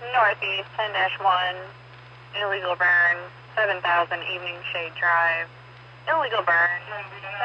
Northeast 10-1, illegal burn, 7000 Evening Shade Drive. Illegal burn.